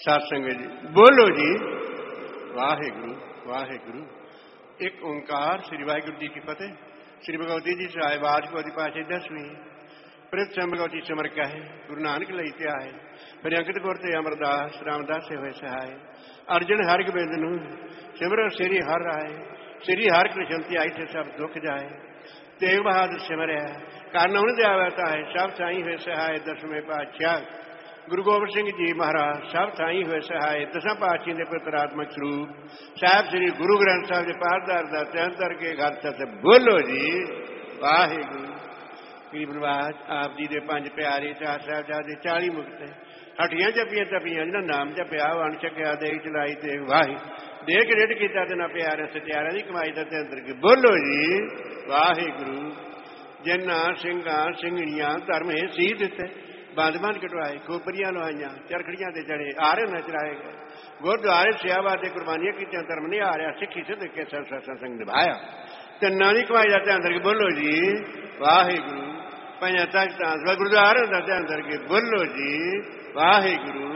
सत संगत जी बोलो जी वाहिगुरु वाहिगुरु। एक ओंकार श्री वाहिगुरु जी की फतेह। श्री भगवती जी सहाय बाज को पातशाही 10वीं प्रत भगवती सिमर क्या है गुरु नानक लई त्या है फिर अंकित कौर ते अमरदास रामदास से हुए सहाय अर्जुन हर गोबिंद नूं सिमरो श्री हर आए श्री हर कृष्ण आई थे सब दुख जाए तेग बहादुर सिमरिया कारण उन दयावता है सब साई हुए सहाय 10वें पातशाह गुरु गोबिंद सिंह जी महाराज सब थाई हुए सहाय 10 पातशाही के प्रतरात्मक स्वरूप साहब श्री गुरु ग्रंथ साहब के पाठदार का त्यान करके घर से बोलो जी वाहिगुरु। गरीबनवाज आप जी के 5 प्यारे 4 साहिबजादे 40 मुक्त हटियां जपियां तपियां जिन्हें नाम जपिया वन छकिया दे चलाई ते वाहि दे के रेड किया तिना प्यारे सत्यारा की कमाई का त्यान करके बोलो जी वाहिगुरु। जिन्ना सिंगा सिंगड़ियां धर्म है सी दिते बंद बंद कटवाए खोपरियां लवाइया चरखड़ियां ते चढ़े आरे न चढ़ाए गए गुरुद्वारे सेवा से कुर्बानियां की धर्म नहीं आ रहा सिखी सिद्ध के सत्संग निभाया तिना की कमाई का ध्यान करके बोलो जी वाहिगुरु। पंजा तख्त गुरुद्वारे का ध्यान करके बोलो जी वाहिगुरु।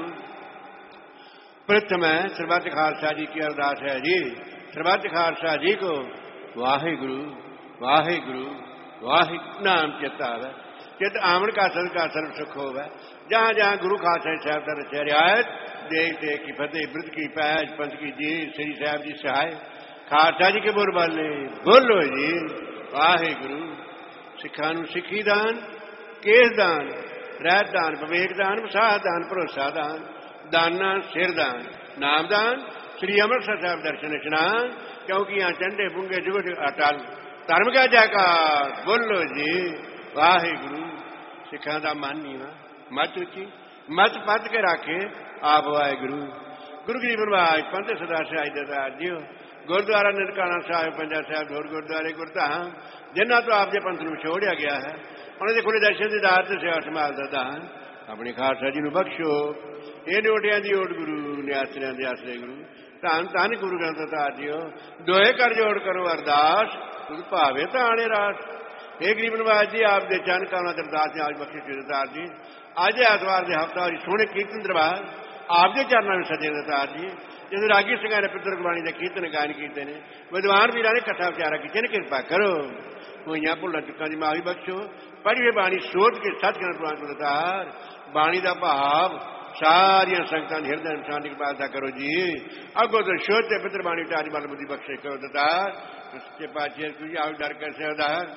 प्रथम है सरबत खालसा जी की अरदास है जी सरबत खालसा जी को वाहिगुरु वाहिगुरु वाहिगुरु नाम चेता है चित आमन का सर्व सुख होगा जहां जहां गुरु खालसा साहब का रचा रियायत देख देख की फतेह वृद्ध की पैज पंथ की जी श्री साहब जी सहाय खालसा जी के बोल बाले बोलो जी वाहिगुरु। सिखा सिखी दान केस दान रहत दान विवेक दान विसाह दान भरोसा दान दाना सिर दान नाम दान श्री अमृतसर साहब दर्शन स्नान क्योंकि यहाँ चंडे पुंगे जुगट अटल धर्म का जयकार बोलो जी वाहिगुरु। सिखा का मन नीवा मत उची मत पद के राखे आप वाहिगुरु। गुरु गरीबनवाज पंथ सदा सहाय दतार जियो गुरुद्वारा ननकाना साहिब पंजा साहिब होर गुरुद्वारे गुरधाम जिन्हों तो आपके पंथ में छोड़िया गया है उन्होंने खुले दर्शन की दात सेवा संभाल का दान अपने खालसा जी बख्शो ये नोटिया की ओट गुरु ने आश्रया के आश्रय गुरु धन धन गुरु ग्रंथ दतार जियो दोए कर जोड़ करो अरदास तुझ भावे तो आने रास। हे गरीबनवाज जी आपके चरण कमलों अरदास ने आज बख्शे दतार जी अज एतवार के हफ्तावारी सोहने कीर्तन दरबार आपके चरणों में सजे दतार जी जिस रागी सिंह ने पितर गुरबाणी के कीर्तन गायन किए हैं विद्वान वीर ने कथा विचारा की कृपा करो हुई भुलों चुका की माफी बख्शो पढ़ी हुई बाणी सोच के सचखंड प्रवान को दतार बाणी का भाव सारिया संगतां हृदय इंसान की कृपा करो जी अगो तो शोध के पितर बाणी टारी बल बुद्धि बख्शे करो दतार सच्चे पातशाह आओ डर कर सेवादार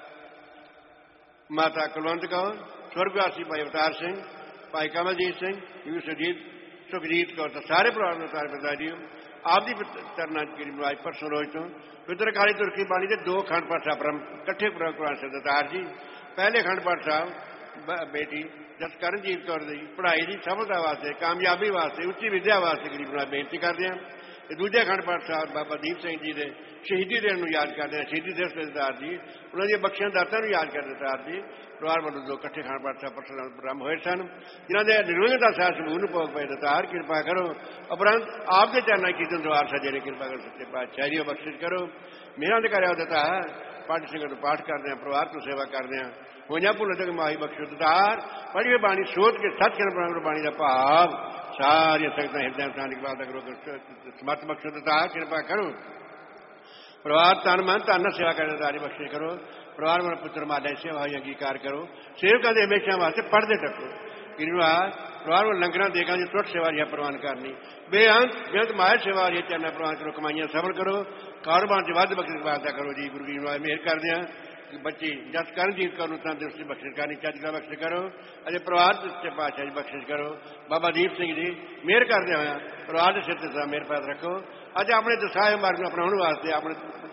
माता कुलवंत कौर स्वर्गवासी भाई अवतार सिंह भाई कमलजीत सिंह यू सुखजीत कौर तो सारे परिवार में सारे बता दियो आप जी तरना गरीबनवाज परसों रोज तो पितर काली तुर्की बाणी के 2 खंड पाठ साहब कट्ठे प्रवान से दतार जी पहले खंड पाठ साहब बेटी जसकरणजीत कौर की पढ़ाई की सफलता वास्ते कामयाबी वास्ते उच्ची विद्या वास्ते गरीबनवाज बेनती करते हैं दूजे खंड पाठ साहब बाबा दीप सिंह जी के शहीदी दिन याद करते हैं शहीदी दिवस के दतार जी उन्होंने बख्शियां दातां याद कर दतार जी परिवार वालों 2 कट्ठे खंड पाठ साहब प्रोग्राम हुए सन जिन्होंने निर्विघ्नता साथ समूह भोग पाए दतार कृपा करो उपरंत आपके चरणों कीर्तन द्वार सजे ने कृपा करो सच्चे पातशाह बख्शिश करो मेरा तो कर दतार पाठ सिंह पाठ करते हैं परिवार को सेवा करते हैं होइया भुलों तक माही बख्शो दतार पढ़ी हुई बाणी सोच के सचखंड बाणी का भाव सारिया संगतां हृदय इंसान की बात करो समर्थ बख्शो दतार कृपा करो परिवार तन मन धन सेवा करने दारी बख्शे करो परिवार में पुत्र माता सेवा अंगीकार करो सेवकों के हमेशा वास्ते पढ़ते टको गरीबनवाज परिवार में लंगर देगा जो तुरंत सेवा प्रवान करनी बेअंत बेअंत माया सेवा चरणा प्रवान करो कमाइयां सफल करो कारोबार से वध बख्श वास्ता करो जी गुरु गरीबनवाज मेहर कर दें बच्ची जसकरणजीत कौर तंदुरुस्ती बख्शिश करनी चजगा बख्शिश करो अजय परिवार सच्चे पातशाह बख्शिश करो बाबा दीप सिंह जी मेहर करते हुए परिवार के सिर से मेहर पात रखो अज अपने दसाए मार्ग में अपनाने वास्ते अपने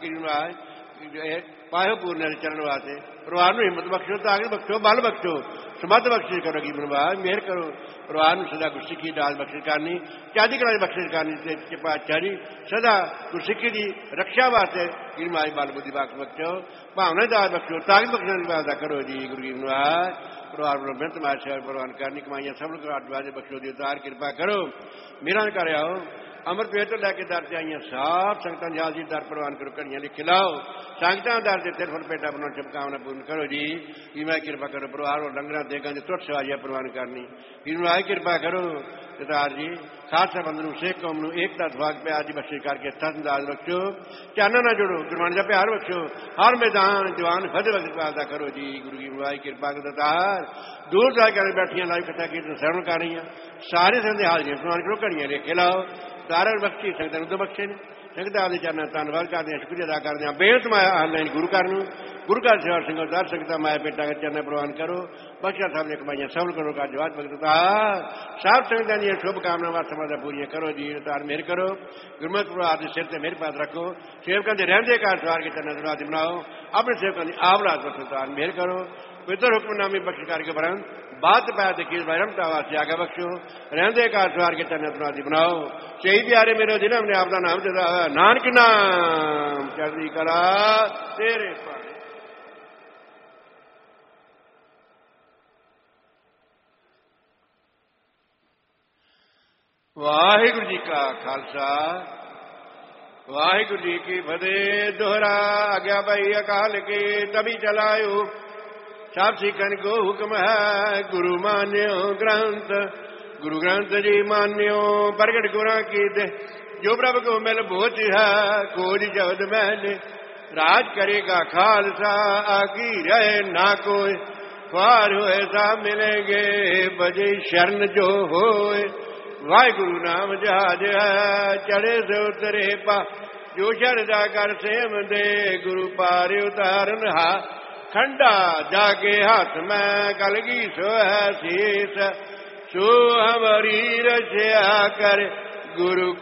गरीबनवाज पायो पूर्ण चरण वास्ते परिवार में हिम्मत बख्शो ताकत बख्शो बल बख्शो समर्थ बख्शिश करो गरीबनवाज मेहर करो परिवार में सदा गुरसिक्खी दाल बख्शिश करनी चढ़दी कला बख्शिश करनी पातशाह जी सदा गुरसिक्खी की रक्षा वास्ते गरीबनवाज बल बुद्धि बख्श बख्शो भावना दाल बख्शो ताकत बख्शने की वादा करो जी गुरु गरीबनवाज परिवार में बेहतर माया सेवा प्रवान करनी कमाइयां सब लोग बख्शो दी उतार कृपा करो मेरा कर आओ अमृत वेद तो लैके दर से आईया सब संगतां जाल जी दर प्रवान करो घड़ियां लिख खिलाओ संगतां दर से तिरफल पेटा बनाओ शुभकामना पूर्ण करो जी मैं कृपा करो परिवार और लंगर देगा जो तुरंत सेवा प्रवान करनी गरीबनवाज कृपा करो ਕਰਤਾਰ ਜੀ ਖਾਲਸਾ ਬੰਦ ਨੂੰ ਸਿੱਖ ਕੌਮ ਨੂੰ ਏਕਤਾ ਦਵਾਗ ਪਿਆਰ ਦੀ ਬਖਸ਼ਿਸ਼ ਕਰਕੇ ਤੰਦਾਜ਼ ਬਖਸ਼ੋ ਚਾਨਣ ਨਾ ਜੋੜੋ ਗੁਰਬਾਣੀ ਦਾ ਪਿਆਰ ਬਖਸ਼ੋ ਹਰ ਮੈਦਾਨ ਜਵਾਨ ਫਤਿਹ ਬਖਸ਼ ਪਾਦਾ ਕਰੋ ਜੀ ਗੁਰੂ ਕੀ ਮਲਾਈ ਕਿਰਪਾ ਕਰਤਾਰ ਦੂਰ ਜਾ ਕੇ ਬੈਠੀਆਂ ਲਾਈਵ ਕਥਾ ਕੀਰਤਨ ਸਰਵਣ ਕਰ ਰਹੀਆਂ ਸਾਰੇ ਸੰਦੇ ਹਾਜ਼ਰੀਆਂ ਸੁਣਾਉਣ ਕਰੋ ਘੜੀਆਂ ਲੇਖੇ ਲਾਓ ਦਾਰਨ ਬਖਸ਼ੀ ਸੰਗਤਾਂ ਨੂੰ ਬਖਸ਼ੇ ਨੇ ਸੰਗਤਾਂ ਦੇ ਚਰਨਾਂ ਧੰਨਵਾਦ ਕਰਦੇ ਹਾਂ ਸ਼ੁਕਰੀਆ ਅਦਾ ਕਰਦੇ ਹਾਂ ਬੇਨਤ ਮੈਂ ਆਨਲਾਈਨ ਗੁਰੂ ਘਰ ਨੂੰ ਗੁਰੂ ਘਰ ਸੇਵਾ ਸਿੰਘਾਂ ਦਰ ਸੰਗਤਾਂ ਮਾਇਆ ਪੇਟਾਂ ਦੇ ਚਰਨਾਂ ਪ੍ਰਵਾਨ ਕਰੋ ਬਖਸ਼ਾ ਸਾਹਿਬ ਨੇ ਕਮਾਈਆਂ ਸਭ ਕਰੋ ਕਾ ਜਵਾਬ ਭਗਤਾ ਸਭ ਸੰਗਤਾਂ ਦੀਆਂ ਸ਼ੁਭ ਕਾਮਨਾਵਾਂ ਸਮਾਦਾ ਪੂਰੀਆਂ ਕਰੋ ਜੀ ਤਾਰ ਮਿਹਰ ਕਰੋ ਗੁਰਮਤਿ ਪ੍ਰਭਾਤ ਦੇ ਸਿਰ ਤੇ ਮਿਹਰ ਪਾਤ ਰੱਖੋ ਸੇਵਕਾਂ ਦੇ ਰਹਿੰਦੇ ਘਰ ਸਵਾਰ ਕੇ ਚਰਨਾਂ ਦਰਵਾਜ਼ੇ ਬਣਾਓ ਆਪਣੇ ਸੇਵਕਾਂ ਦੀ ਆਵਲਾਦ ਬਖਸ਼ੋ ਤਾਰ ਮਿਹਰ ਕਰੋ ਪਵਿੱਤਰ ਹੁਕਮਨਾਮੇ ਬਖਸ਼ ਕਰਕੇ ਬਰਨ ਬਾਤ ਪੈ ਤੇ ਕੀ ਰਮਤਾ ਵਾਸਤੇ ਆਗੇ ਬਖਸ਼ੋ ਰਹਿੰਦੇ ਘਰ ਸਵਾਰ ਕੇ ਚਰਨਾਂ ਦਰਵਾਜ਼ੇ ਬਣਾਓ ਸ਼ਹੀਦ ਪਿਆਰੇ ਮੇਰੇ ਜਿਨ੍ਹਾਂ ਨੇ ਆਪ ਦਾ ਨਾਮ ਦਿੱਤਾ ਨਾਨਕ ਨਾਮ ਚੜ੍ਹਦੀ ਕਲਾ ਤੇਰੇ ਵਾਹਿਗੁਰੂ ਜੀ ਕਾ ਖਾਲਸਾ ਵਾਹਿਗੁਰੂ ਜੀ ਕੀ ਫਤਿਹ ਦੋਹਰਾ ਆਗਿਆ ਭਾਈ ਅਕਾਲ ਕੇ ਤਭੀ ਚਲਾਇਓ ਸਭ ਸਿੱਖਣ ਕੋ ਹੁਕਮ ਹੈ ਗੁਰੂ ਮਾਨਿਓ ਗ੍ਰੰਥ ਗੁਰੂ ਗ੍ਰੰਥ ਜੀ ਮਾਨਿਓ ਪ੍ਰਗਟ ਗੁਰਾਂ ਕੀ ਦੇ ਜੋ ਪ੍ਰਭ ਕੋ ਮਿਲ ਬੋਝ ਹੈ ਕੋਜ ਸ਼ਬਦ ਮਹਿਲੇ ਰਾਜ ਕਰੇਗਾ ਖਾਲਸਾ ਆਗੀ ਰਹੇ ਨਾ ਕੋਈ ख्वार होए सा मिलेंगे बजे शरण जो होए वाहिगुरु नाम जहाज है चढ़े से उतरे पा जो शरदा कर सेम दे गुरु पारे उतारन हा खंडा जाके हाथ में कलगी सो है शीस सो हमारी रक्षा कर गुरु